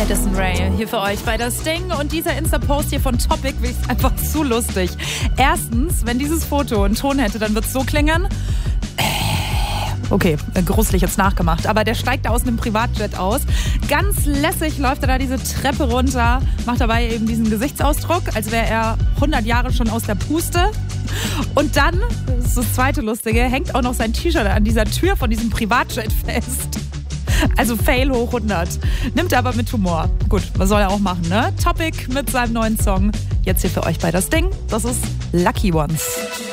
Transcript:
Addison Rae hier für euch bei das Ding und dieser Insta-Post hier von Topic ist einfach zu lustig. Erstens, wenn dieses Foto einen Ton hätte, dann wird es so klingen. Okay, gruselig jetzt nachgemacht, aber der steigt aus einem Privatjet aus. Ganz lässig läuft er da diese Treppe runter, macht dabei eben diesen Gesichtsausdruck, als wäre er 100 Jahre schon aus der Puste. Und dann, das ist das zweite Lustige, hängt auch noch sein T-Shirt an dieser Tür von diesem Privatjet fest. Also Fail hoch 100. Nimmt er aber mit Humor. Gut, was soll er auch machen, ne? Topic mit seinem neuen Song. Jetzt hier für euch bei das Ding. Das ist Lucky Ones.